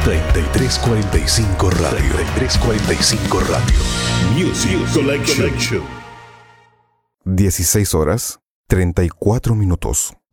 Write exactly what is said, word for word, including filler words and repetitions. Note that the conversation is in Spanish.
treinta y tres cuarenta y cinco Radio. treinta y tres cuarenta y cinco Radio. Music Collection. dieciséis horas, treinta y cuatro minutos.